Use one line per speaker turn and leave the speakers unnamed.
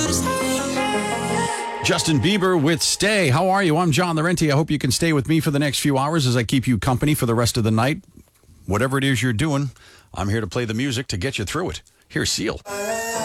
Justin Bieber with Stay. How are you? I'm John Laurenti. I hope you can stay with me for the next few hours as I keep you company for the rest of the night. Whatever it is you're doing, I'm here to play the music to get you through it. Here's Seal.